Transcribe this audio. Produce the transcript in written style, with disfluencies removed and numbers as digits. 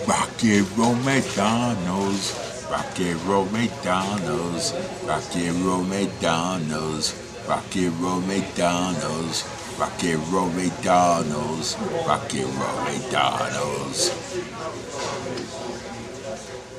Rock and roll McDonald's. Rock and roll McDonald's. Rock and roll McDonald's. Rock and roll McDonald's. Rock and roll McDonald's. Rock and roll McDonald's.